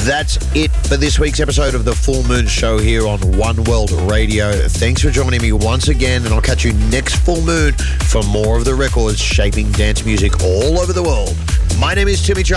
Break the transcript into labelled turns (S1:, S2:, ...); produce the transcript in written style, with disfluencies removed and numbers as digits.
S1: That's it for this week's episode of the Full Moon Show here on One World Radio. Thanks for joining me once again, and I'll catch you next full moon for more of the records shaping dance music all over the world. My name is Timmy Charles.